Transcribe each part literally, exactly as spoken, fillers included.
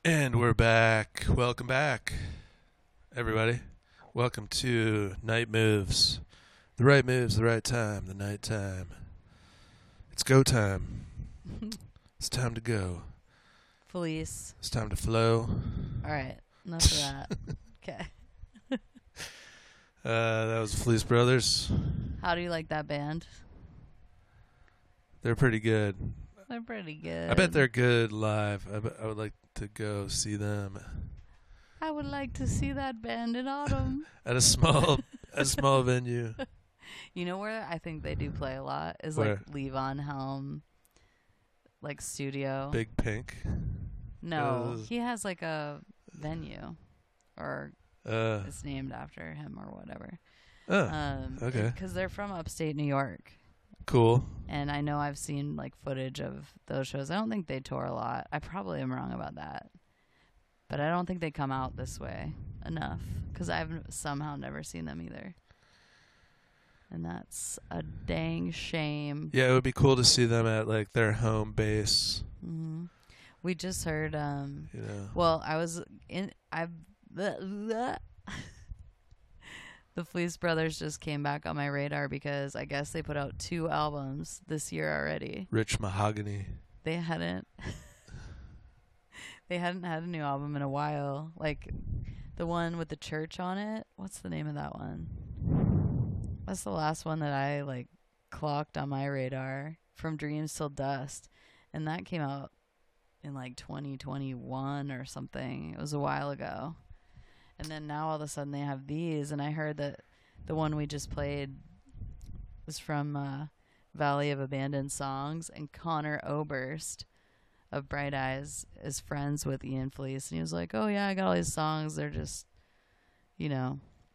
And we're back. Welcome back, everybody. Welcome to Night Moves. The right moves, the right time, the night time. It's go time. It's time to go. Felice. It's time to flow. All right. Enough of that. Okay. Uh, that was Felice Brothers. How do you like that band? They're pretty good. They're pretty good. I bet they're good live. I, bet I would like to go see them I would like to see that band in autumn. at a small, a small venue. You know where I think they do play a lot is Where? like Levon Helm, like studio. Big Pink. No, Uh, he has like a venue, or Uh, it's named after him or whatever. oh, Um, okay. Because they're from upstate New York. Cool. And I know I've seen like footage of those shows. I don't think they tour a lot. I probably am wrong about that. But I don't think they come out this way enough because I've n- somehow never seen them either. And that's a dang shame. Yeah, it would be cool to see them at like their home base. hmm We just heard, um, You know. well, I was in, I've, the Fleece Brothers just came back on my radar because I guess they put out two albums this year already. Rich Mahogany. They hadn't they hadn't had a new album in a while. Like the one with the church on it. What's the name of that one? That's the last one that I like clocked on my radar. From Dreams Till Dust. And that came out in like twenty twenty-one or something. It was a while ago. And then now all of a sudden they have these, and I heard that the one we just played was from uh, Valley of Abandoned Songs, and Connor Oberst of Bright Eyes is friends with Ian Felice, and he was like, oh yeah, I got all these songs, they're just, you know,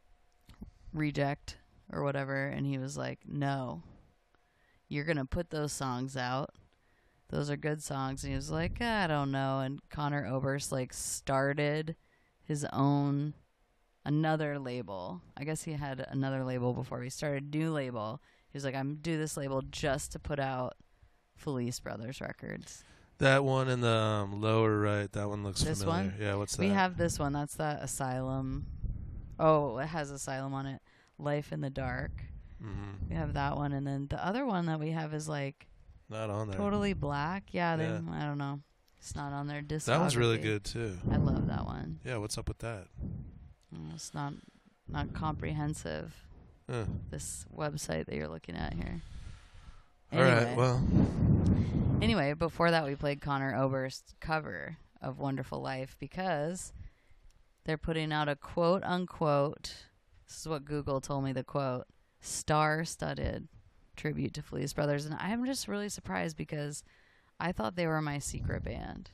reject or whatever, and he was like, no, you're going to put those songs out. Those are good songs. And he was like, I don't know, and Connor Oberst like started his own another label. I guess he had another label before he started a new label. He was like, I'm do this label just to put out Felice Brothers records. That one in the um, lower right, that one looks This familiar. one? Yeah, what's that? We have this one. That's that Asylum. Oh, it has Asylum on it. Life in the Dark. Mm-hmm. We have that one. And then the other one that we have is like Not on there. Totally Black. Yeah, they, Yeah. I don't know. It's not on their discography. That one's really good too. I love that one. Yeah, what's up with that? Mm, It's not not comprehensive. Huh. This website that you're looking at here. All right, well. Anyway, before that we played Connor Oberst's cover of Wonderful Life because they're putting out a quote unquote, this is what Google told me the quote, star-studded tribute to Felice Brothers. And I'm just really surprised because I thought they were my secret band.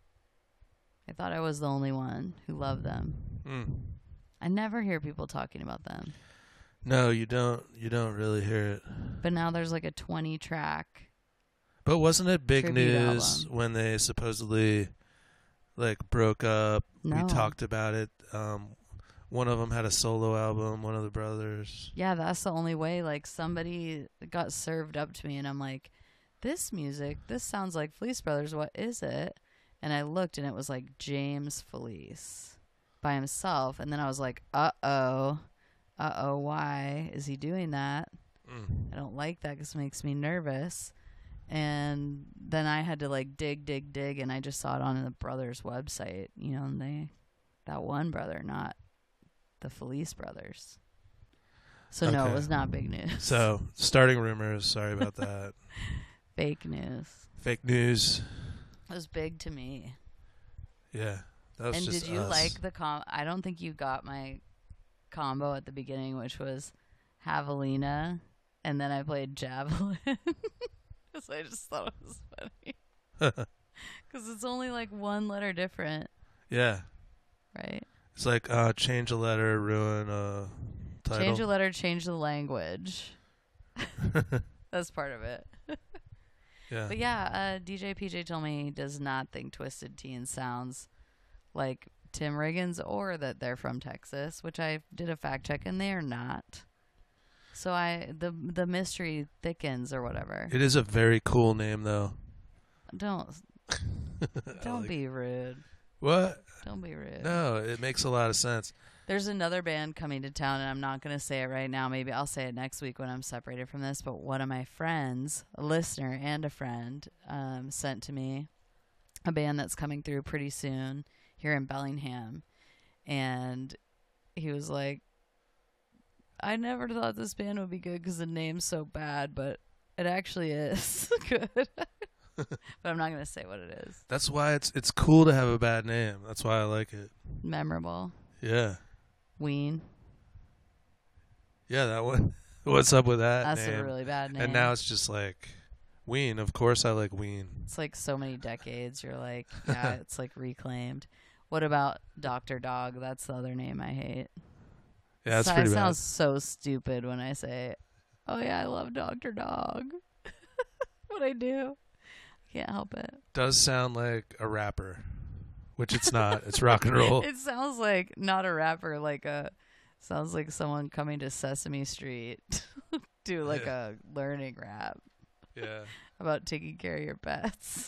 I thought I was the only one who loved them. Mm. I never hear people talking about them. No, you don't. You don't really hear it. But now there's like a twenty track. But wasn't it big Tribute news album. when they supposedly like broke up? No. We talked about it. Um, one of them had a solo album. One of the brothers. Yeah, that's the only way. Like somebody got served up to me, and I'm like, "This music, this sounds like Felice Brothers. What is it?" And I looked, and it was like James Felice by himself. And then I was like, "Uh oh, uh oh, why is he doing that? Mm. I don't like that because it makes me nervous." And then I had to like dig, dig, dig, and I just saw it on the brothers' website. You know, and they that one brother, not the Felice Brothers. So no, Okay. it was not big news. So, starting rumors. Sorry about that. Fake news. Fake news. It was big to me. Yeah. That was And just did you us. like the com? I don't think you got my combo at the beginning, which was Javelina, and then I played Javelin. Because I just thought it was funny. Because it's only like one letter different, Yeah. right? It's like uh, change a letter, ruin a title. Change a letter, change the language. That's part of it. Yeah. But yeah, uh, D J P J told me he does not think Twisted Teen sounds like Tim Riggins or that they're from Texas, which I did a fact check, and they are not. So I the the mystery thickens or whatever. It is a very cool name, though. Don't I don't like be rude. What? Don't be rude. No, it makes a lot of sense. There's another band coming to town, and I'm not going to say it right now. Maybe I'll say it next week when I'm separated from this. But one of my friends, a listener and a friend, um, sent to me a band that's coming through pretty soon here in Bellingham. And he was like, I never thought this band would be good because the name's so bad, but it actually is good. But I'm not going to say what it is. That's why it's it's cool to have a bad name. That's why I like it. Memorable. Yeah. Ween. Yeah, that one. What's up with that That's name? a really bad name. And now it's just like Ween. Of course I like Ween. It's like so many decades. You're like, yeah, it's like reclaimed. What about Doctor Dog? That's the other name I hate. Yeah, that's so pretty I bad. sound so stupid when I say, oh, yeah, I love Doctor Dog. What I do. Can't help it. Does sound like a rapper, which it's not. It's rock and roll. It sounds like not a rapper, like a, sounds like someone coming to Sesame Street do like Yeah. a learning rap Yeah. about taking care of your pets.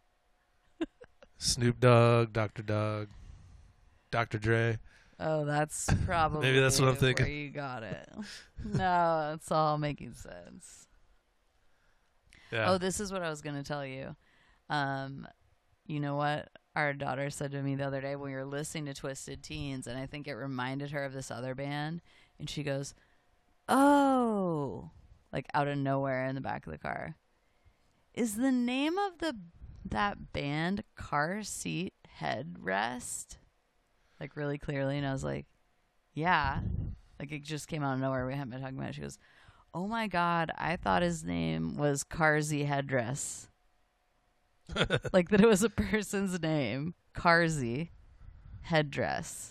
Snoop Dogg, Doctor Dog, Doctor Dre. Oh, that's probably Maybe that's what I'm where thinking. you got it. No, it's all making sense. Yeah. Oh, this is what I was going to tell you. Um, you know what our daughter said to me the other day when we were listening to Twisted Teens, and I think it reminded her of this other band, and she goes, oh, like out of nowhere in the back of the car. Is the name of the that band Car Seat Headrest? Like really clearly, and I was like, yeah. Like it just came out of nowhere. We hadn't been talking about it. She goes, oh my God, I thought his name was Carsey Headdress. Like that it was a person's name. Carsey Headdress.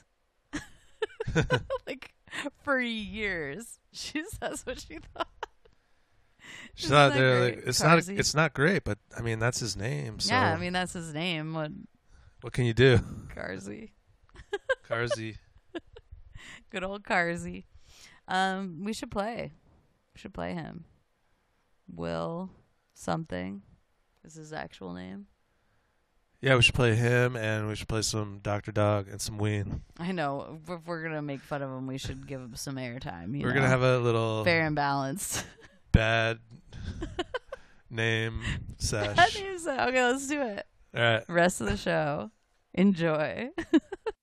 Like for years. She's that's what she thought. She Isn't thought that they're great? like, it's Carsey. not it's not great, but I mean that's his name. So Yeah, I mean that's his name. What what can you do? Carsey. Carsey. Good old Carsey. Um, we should play. We should play him. Will something is his actual name. Yeah, we should play him, and we should play some Doctor Dog and some Ween. I know. If we're gonna make fun of him, we should give him some airtime. We're gonna have a little fair and balanced bad name sesh. That is- okay, let's do it. All right. Rest of the show. Enjoy.